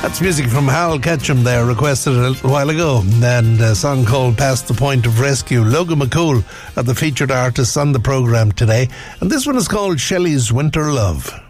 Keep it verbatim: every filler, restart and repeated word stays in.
That's music from Hal Ketchum there, requested a little while ago, and a song called Past the Point of Rescue. Logan McCool are the featured artists on the programme today, and this one is called Shelley's Winter Love.